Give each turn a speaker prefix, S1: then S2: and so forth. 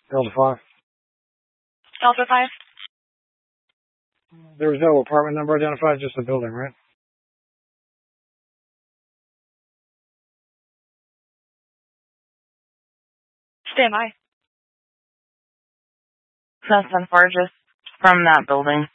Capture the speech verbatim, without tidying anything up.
S1: Delta five.
S2: Delta five.
S1: There was no apartment number identified, just the building, right?
S2: Stand by.
S3: Plus ten four, just from that building.